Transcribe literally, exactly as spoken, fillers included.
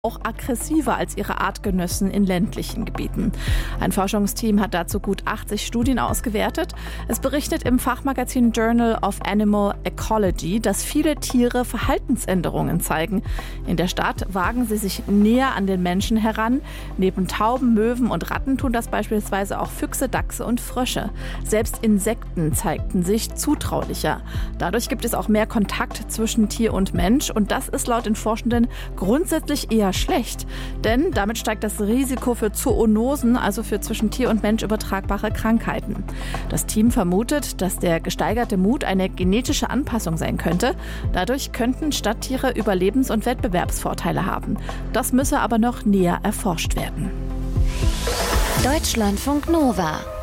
auch aggressiver als ihre Artgenossen in ländlichen Gebieten. Ein Forschungsteam hat dazu gut achtzig Studien ausgewertet. Es berichtet im Fachmagazin Journal of Animal Ecology, dass viele Tiere Verhaltensänderungen zeigen. In der Stadt wagen sie sich näher an den Menschen heran. Neben Tauben, Möwen und Ratten tun das beispielsweise auch Füchse, Dachse und Frösche. Selbst Insekten zeigten sich zutraulicher. Dadurch gibt es auch mehr Kontakt zwischen Tier und Mensch und das ist laut den Forschenden grundsätzlich eher schlecht, denn damit steigt das Risiko für Zoonosen, also für zwischen Tier und Mensch übertragbare Krankheiten. Das Team vermutet, dass der gesteigerte Mut eine genetische Anpassung sein könnte. Dadurch könnten Stadttiere Überlebens- und Wettbewerbsvorteile haben. Das müsse aber noch näher erforscht werden. Deutschlandfunk Nova